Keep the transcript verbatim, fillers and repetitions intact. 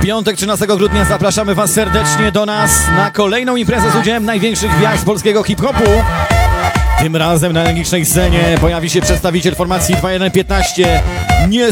piątek trzynastego grudnia zapraszamy Was serdecznie do nas na kolejną imprezę z udziałem największych gwiazd polskiego hip-hopu. Tym razem na energicznej scenie pojawi się przedstawiciel formacji dwa jeden piętnaście. Nie